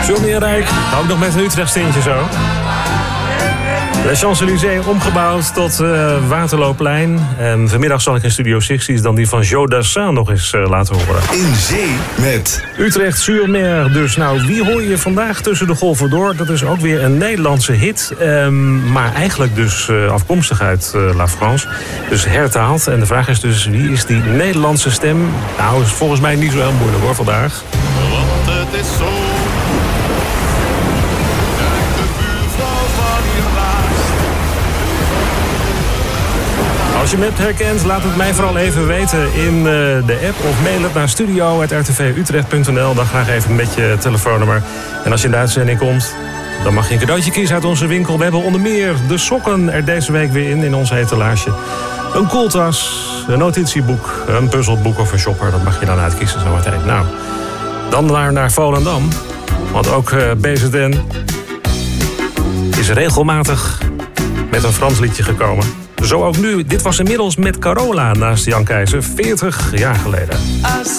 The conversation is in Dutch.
John Eerrijk, ook nog met een Utrecht stintje zo. De Champs-Élysées omgebouwd tot Waterlooplein. En vanmiddag zal ik in Studio 60's dan die van Joe Dassin nog eens laten horen. In zee met Utrecht-sur-Mer. Dus nou, wie hoor je vandaag tussen de golven door? Dat is ook weer een Nederlandse hit. Maar eigenlijk dus afkomstig uit La France. Dus hertaald. En de vraag is dus, wie is die Nederlandse stem? Nou, is volgens mij niet zo heel moeilijk hoor, vandaag. Want het is zo. Als je me hebt herkend, laat het mij vooral even weten in de app of mail het naar studio@rtvutrecht.nl. Dan graag even met je telefoonnummer. En als je in de uitzending komt, dan mag je een cadeautje kiezen uit onze winkel. We hebben onder meer de sokken er deze week weer in onze etalage. Een koeltas, een notitieboek, een puzzelboek of een shopper. Dat mag je dan uitkiezen zo meteen. Nou, dan naar Volendam. Want ook BZN is regelmatig met een Frans liedje gekomen. Zo ook nu. Dit was inmiddels met Carola naast Jan Keizer 40 jaar geleden.